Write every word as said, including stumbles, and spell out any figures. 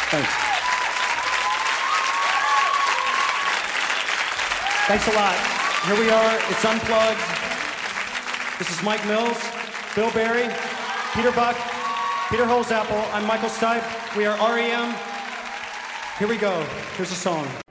Thanks. Thanks a lot. Here we are. It's Unplugged. This is Mike Mills, Bill Berry, Peter Buck, Peter Holzapfel. I'm Michael Stipe. We are R E M. Here we go. Here's a song.